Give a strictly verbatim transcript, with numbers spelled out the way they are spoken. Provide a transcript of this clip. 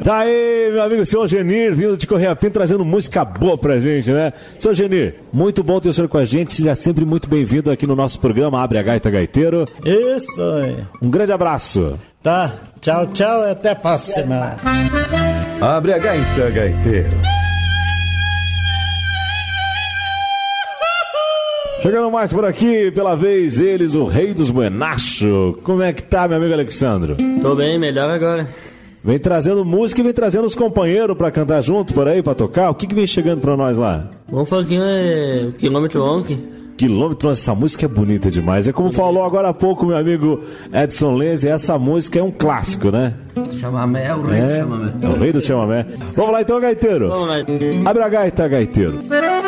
Tá aí, meu amigo, seu Genir, vindo de Correia Pinto, trazendo música boa pra gente, né? Seu Genir, muito bom ter o senhor com a gente, seja sempre muito bem-vindo aqui no nosso programa Abre a Gaita Gaiteiro. Isso aí. Um grande abraço. Tá, tchau, tchau e até a próxima. Abre a Gaita Gaiteiro. Chegando mais por aqui, pela vez, eles, o rei dos buenachos. Como é que tá, meu amigo Alexandro? Tô bem, melhor agora. Vem trazendo música e vem trazendo os companheiros pra cantar junto por aí, pra tocar. O que que vem chegando pra nós lá? Vamos falar aqui, é o Quilômetro Onk. Quilômetro, essa música é bonita demais. É como falou agora há pouco meu amigo Edson Lenz, essa música é um clássico, né? Chamamé é o rei é, do chamamé. É o rei do chamamé. Vamos lá então, gaiteiro. Vamos lá. Abre a gaita, gaiteiro.